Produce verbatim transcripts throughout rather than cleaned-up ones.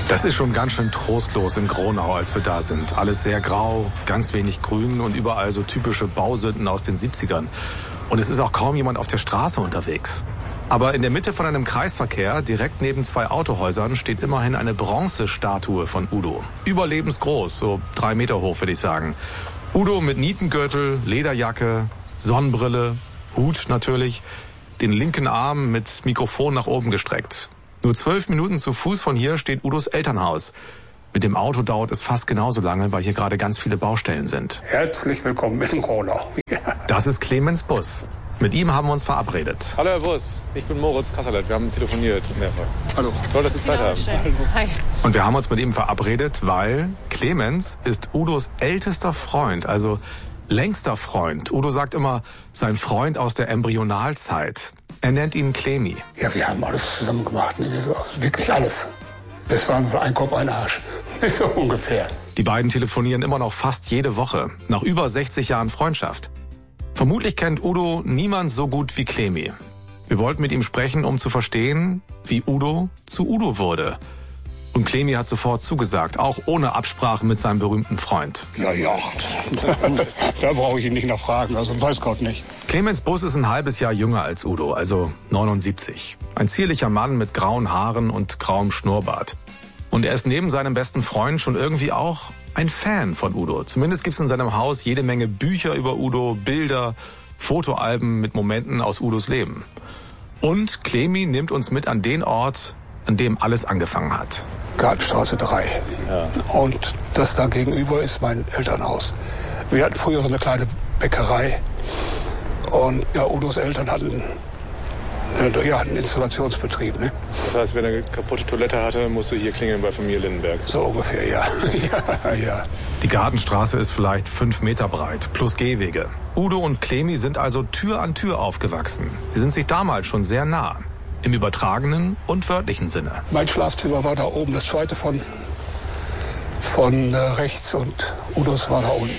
Das ist schon ganz schön trostlos in Gronau, als wir da sind. Alles sehr grau, ganz wenig grün und überall so typische Bausünden aus den siebzigern. Und es ist auch kaum jemand auf der Straße unterwegs. Aber in der Mitte von einem Kreisverkehr, direkt neben zwei Autohäusern, steht immerhin eine Bronzestatue von Udo. Überlebensgroß, so drei Meter hoch, würde ich sagen. Udo mit Nietengürtel, Lederjacke, Sonnenbrille, Hut natürlich, den linken Arm mit Mikrofon nach oben gestreckt. Nur zwölf Minuten zu Fuß von hier steht Udos Elternhaus. Mit dem Auto dauert es fast genauso lange, weil hier gerade ganz viele Baustellen sind. Herzlich willkommen in Gronau. Ja. Das ist Clemens Bus. Mit ihm haben wir uns verabredet. Hallo Herr Bus, ich bin Moritz Kasserlet. Wir haben telefoniert mehrfach. Hallo. Toll, dass Sie Zeit haben. Hallo. Hi. Und wir haben uns mit ihm verabredet, weil Clemens ist Udos ältester Freund, also längster Freund. Udo sagt immer, sein Freund aus der Embryonalzeit. Er nennt ihn Clemi. Ja, wir haben alles zusammen gemacht. Ne? Wirklich alles. Das war ein Kopf, ein Arsch. So ungefähr. Die beiden telefonieren immer noch fast jede Woche, nach über sechzig Jahren Freundschaft. Vermutlich kennt Udo niemand so gut wie Clemi. Wir wollten mit ihm sprechen, um zu verstehen, wie Udo zu Udo wurde. Und Clemi hat sofort zugesagt, auch ohne Absprache mit seinem berühmten Freund. Ja, ja. Da brauche ich ihn nicht noch fragen, also weiß Gott nicht. Clemens Bus ist ein halbes Jahr jünger als Udo, also neunundsiebzig. Ein zierlicher Mann mit grauen Haaren und grauem Schnurrbart. Und er ist neben seinem besten Freund schon irgendwie auch ein Fan von Udo. Zumindest gibt es in seinem Haus jede Menge Bücher über Udo, Bilder, Fotoalben mit Momenten aus Udos Leben. Und Clemi nimmt uns mit an den Ort, an dem alles angefangen hat. Gartenstraße drei. Ja. Und das da gegenüber ist mein Elternhaus. Wir hatten früher so eine kleine Bäckerei. Und ja, Udos Eltern hatten, äh, ja, einen Installationsbetrieb. Ne? Das heißt, wenn er eine kaputte Toilette hatte, musst du hier klingeln bei Familie Lindenberg. So ungefähr, ja. ja, ja. Die Gartenstraße ist vielleicht fünf Meter breit, plus Gehwege. Udo und Clemi sind also Tür an Tür aufgewachsen. Sie sind sich damals schon sehr nah. Im übertragenen und wörtlichen Sinne. Mein Schlafzimmer war da oben, das zweite von, von äh, rechts und Udos war da unten.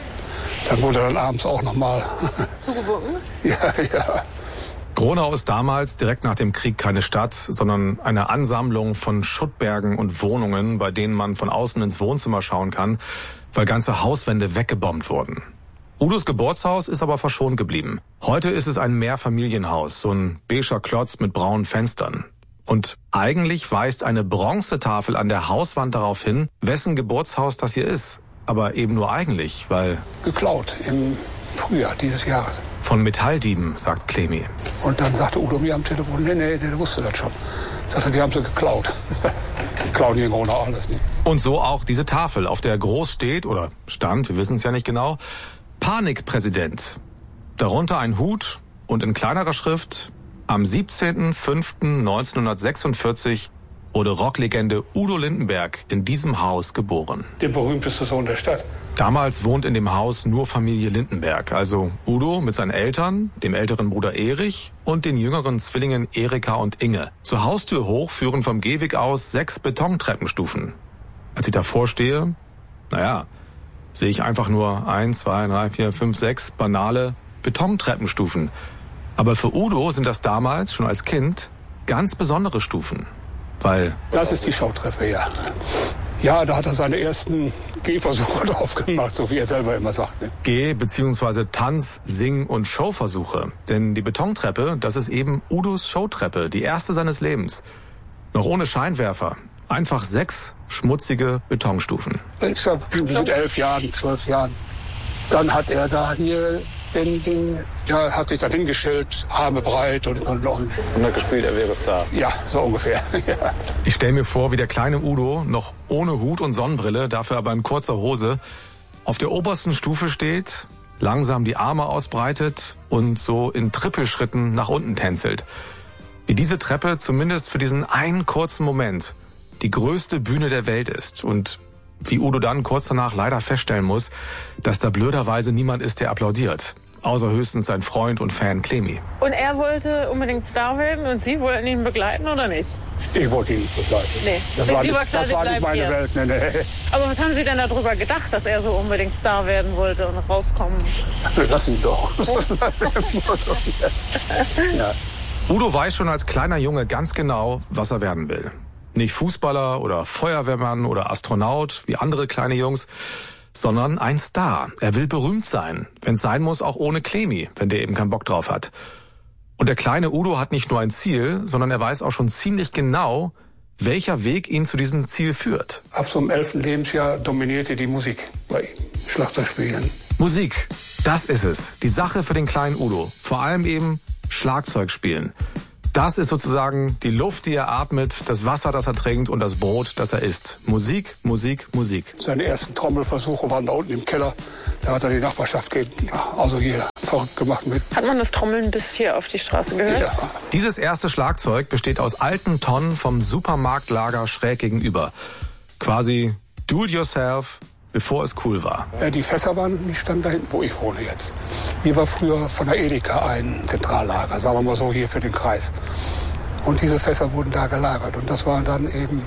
Dann wurde dann abends auch nochmal zugewunken? Ja, ja. Gronau ist damals direkt nach dem Krieg keine Stadt, sondern eine Ansammlung von Schuttbergen und Wohnungen, bei denen man von außen ins Wohnzimmer schauen kann, weil ganze Hauswände weggebombt wurden. Udos Geburtshaus ist aber verschont geblieben. Heute ist es ein Mehrfamilienhaus, so ein beiger Klotz mit braunen Fenstern. Und eigentlich weist eine Bronzetafel an der Hauswand darauf hin, wessen Geburtshaus das hier ist. Aber eben nur eigentlich, weil... Geklaut im Frühjahr dieses Jahres. Von Metalldieben, sagt Clemi. Und dann sagte Udo mir am Telefon, nee, nee, der wusste das schon. Sagte, die haben sie geklaut. Die klauen hier in Gronau alles nicht. Und so auch diese Tafel, auf der groß steht, oder stand, wir wissen es ja nicht genau, Panikpräsident. Darunter ein Hut und in kleinerer Schrift: Am siebzehnten fünften neunzehnhundertsechsundvierzig wurde Rocklegende Udo Lindenberg in diesem Haus geboren. Der berühmteste Sohn der Stadt. Damals wohnt in dem Haus nur Familie Lindenberg, also Udo mit seinen Eltern, dem älteren Bruder Erich und den jüngeren Zwillingen Erika und Inge. Zur Haustür hoch führen vom Gehweg aus sechs Betontreppenstufen. Als ich davor stehe, naja, sehe ich einfach nur eins, zwei, drei, vier, fünf, sechs banale Betontreppenstufen. Aber für Udo sind das damals, schon als Kind, ganz besondere Stufen. Weil... Das ist die Schautreppe, ja. Ja, da hat er seine ersten Gehversuche drauf gemacht, so wie er selber immer sagt. Ne? Geh- bzw. Tanz-, Sing- und Showversuche. Denn die Betontreppe, das ist eben Udos Showtreppe, die erste seines Lebens. Noch ohne Scheinwerfer. Einfach sechs schmutzige Betonstufen. Ich sag, mit elf Jahren, zwölf Jahren. Dann hat er da hier den, den ja, hat sich dann hingestellt, Arme breit und, und, und. Und hat gespielt, er wäre Star. Ja, so ungefähr. Ja. Ich stelle mir vor, wie der kleine Udo, noch ohne Hut und Sonnenbrille, dafür aber in kurzer Hose, auf der obersten Stufe steht, langsam die Arme ausbreitet und so in Trippelschritten nach unten tänzelt. Wie diese Treppe zumindest für diesen einen kurzen Moment die größte Bühne der Welt ist und wie Udo dann kurz danach leider feststellen muss, dass da blöderweise niemand ist, der applaudiert. Außer höchstens sein Freund und Fan Clemi. Und er wollte unbedingt Star werden und Sie wollten ihn begleiten, oder nicht? Ich wollte ihn nicht begleiten. Nee, das war, nicht, das war nicht meine Welt. Nee, nee. Aber was haben Sie denn darüber gedacht, dass er so unbedingt Star werden wollte und rauskommen? Lass ihn doch. Ja. Udo weiß schon als kleiner Junge ganz genau, was er werden will. Nicht Fußballer oder Feuerwehrmann oder Astronaut wie andere kleine Jungs, sondern ein Star. Er will berühmt sein, wenn es sein muss, auch ohne Clemi, wenn der eben keinen Bock drauf hat. Und der kleine Udo hat nicht nur ein Ziel, sondern er weiß auch schon ziemlich genau, welcher Weg ihn zu diesem Ziel führt. Ab so dem elften Lebensjahr dominierte die Musik bei ihm, Schlagzeugspielen. Musik, das ist es. Die Sache für den kleinen Udo. Vor allem eben Schlagzeug spielen. Das ist sozusagen die Luft, die er atmet, das Wasser, das er trinkt und das Brot, das er isst. Musik, Musik, Musik. Seine ersten Trommelversuche waren da unten im Keller. Da hat er die Nachbarschaft also hier verrückt gemacht mit. Hat man das Trommeln bis hier auf die Straße gehört? Ja. Dieses erste Schlagzeug besteht aus alten Tonnen vom Supermarktlager schräg gegenüber. Quasi do-it-yourself, bevor es cool war. Ja, die Fässer waren, die standen da hinten, wo ich wohne jetzt. Hier war früher von der Edeka ein Zentrallager, sagen wir mal so, hier für den Kreis. Und diese Fässer wurden da gelagert. Und das waren dann eben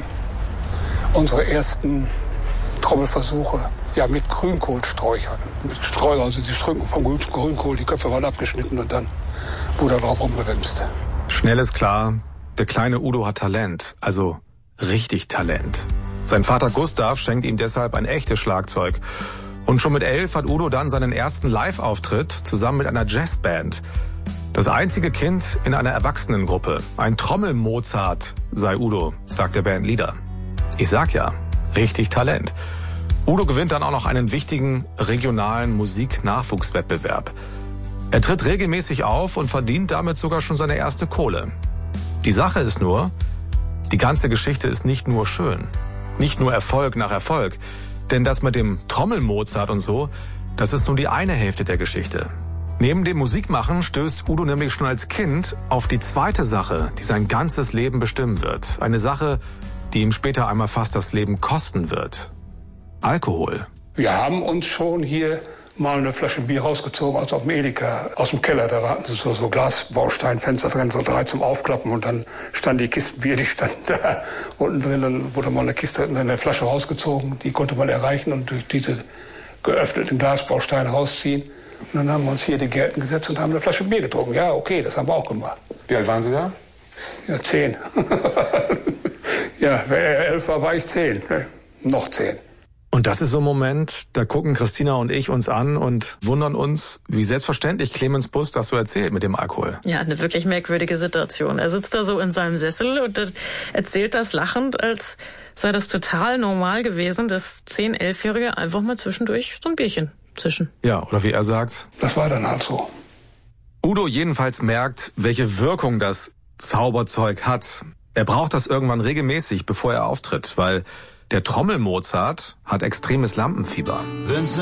unsere ersten Trommelversuche. Ja, mit Grünkohlsträuchern. Mit Sträuchern, also die Strünken vom Grünkohl, die Köpfe waren abgeschnitten und dann wurde er drauf rumgewimst. Schnell ist klar, der kleine Udo hat Talent, also richtig Talent. Sein Vater Gustav schenkt ihm deshalb ein echtes Schlagzeug. Und schon mit elf hat Udo dann seinen ersten Live-Auftritt zusammen mit einer Jazzband. Das einzige Kind in einer Erwachsenengruppe. Ein Trommel-Mozart sei Udo, sagt der Bandleader. Ich sag ja, richtig Talent. Udo gewinnt dann auch noch einen wichtigen regionalen Musik-Nachwuchswettbewerb. Er tritt regelmäßig auf und verdient damit sogar schon seine erste Kohle. Die Sache ist nur, die ganze Geschichte ist nicht nur schön. Nicht nur Erfolg nach Erfolg. Denn das mit dem Trommel-Mozart und so, das ist nur die eine Hälfte der Geschichte. Neben dem Musikmachen stößt Udo nämlich schon als Kind auf die zweite Sache, die sein ganzes Leben bestimmen wird. Eine Sache, die ihm später einmal fast das Leben kosten wird. Alkohol. Wir haben uns schon hier mal eine Flasche Bier rausgezogen aus dem Edeka, aus dem Keller. Da hatten sie so, so Glasbausteinfenster drin, so drei zum Aufklappen. Und dann standen die Kisten Bier, die standen da unten drin. Dann wurde mal eine Kiste, eine Flasche rausgezogen. Die konnte man erreichen und durch diese geöffneten Glasbausteine rausziehen. Und dann haben wir uns hier die Gärten gesetzt und haben eine Flasche Bier getrunken. Ja, okay, das haben wir auch gemacht. Wie alt waren Sie da? Ja, zehn. Ja, wer elf war, war ich zehn. Noch zehn. Und das ist so ein Moment, da gucken Christina und ich uns an und wundern uns, wie selbstverständlich Clemens Busk das so erzählt mit dem Alkohol. Ja, eine wirklich merkwürdige Situation. Er sitzt da so in seinem Sessel und erzählt das lachend, als sei das total normal gewesen, dass zehn-, elfjährige einfach mal zwischendurch so ein Bierchen zischen. Ja, oder wie er sagt. Das war dann halt so. Udo jedenfalls merkt, welche Wirkung das Zauberzeug hat. Er braucht das irgendwann regelmäßig, bevor er auftritt, weil der Trommel-Mozart hat extremes Lampenfieber.